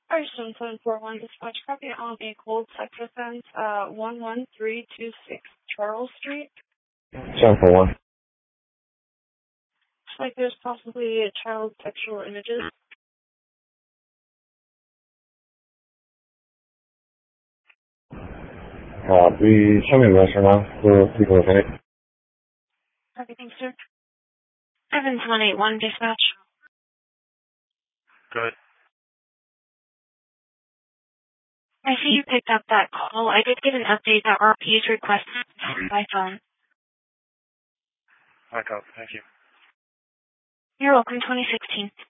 741 dispatch copy on a cold Texas 11326 Charles Street. 741. Looks like there's possibly a child sexual images. We show me the rest right now. We'll take a look at it. Okay, thanks, sir. 7181 dispatch. Good. I see you picked up that call. I did get an update that RP is requested by phone. I got it. Thank you. You're welcome, 2016.